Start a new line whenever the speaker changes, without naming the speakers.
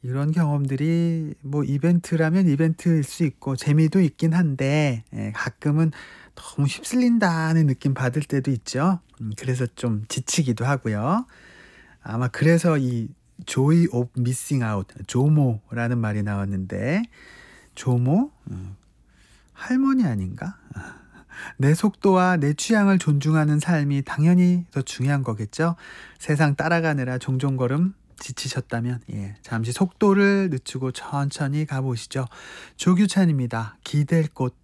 이런 경험들이 뭐 이벤트라면 이벤트일 수 있고 재미도 있긴 한데 가끔은 너무 휩쓸린다는 느낌 받을 때도 있죠. 그래서 좀 지치기도 하고요. 아마 그래서 이 joy of missing out, 조모라는 말이 나왔는데 조모? 할머니 아닌가? 내 속도와 내 취향을 존중하는 삶이 당연히 더 중요한 거겠죠. 세상 따라가느라 종종 걸음 지치셨다면 잠시 속도를 늦추고 천천히 가보시죠. 조규찬입니다. 기댈 곳.